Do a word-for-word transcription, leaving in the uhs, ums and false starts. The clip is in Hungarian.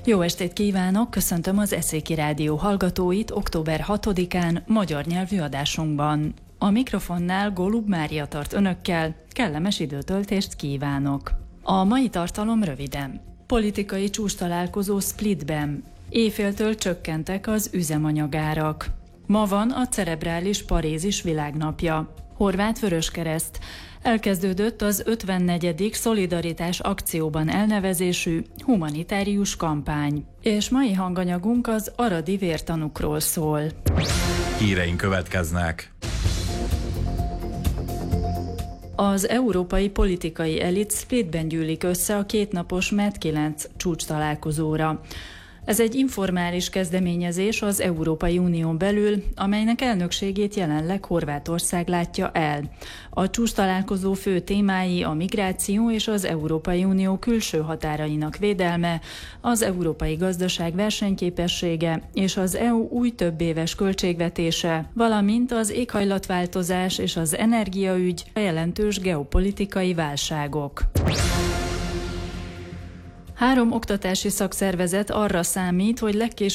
Jó estét kívánok, köszöntöm az Eszéki Rádió hallgatóit október hatodikán magyar nyelvű adásunkban. A mikrofonnál Golub Mária tart önökkel, kellemes időtöltést kívánok. A mai tartalom röviden. Politikai csúcstalálkozó Splitben. Éjféltől csökkentek az üzemanyagárak. Ma van a cerebrális parézis világnapja. Horvát Vöröskereszt. Elkezdődött az ötvennegyedik Szolidaritás akcióban elnevezésű humanitárius kampány. És mai hanganyagunk az aradi vértanúkról szól. Híreink következnek. Az európai politikai elit Splitben gyűlik össze a kétnapos MED kilenc csúcs találkozóra. Ez egy informális kezdeményezés az Európai Unión belül, amelynek elnökségét jelenleg Horvátország látja el. A csúcstalálkozó fő témái a migráció és az Európai Unió külső határainak védelme, az európai gazdaság versenyképessége és az é u új többéves költségvetése, valamint az éghajlatváltozás és az energiaügy, a jelentős geopolitikai válságok. Három oktatási szakszervezet arra számít, hogy legkésőbb